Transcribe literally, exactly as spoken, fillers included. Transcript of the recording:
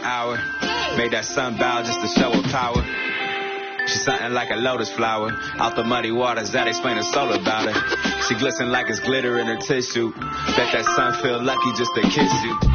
hour. Made that sun bow just to show her power. She's something like a lotus flower. Out the muddy waters, that explain the soul about her. She glisten like it's glitter in her tissue. Bet that sun feel lucky just to kiss you.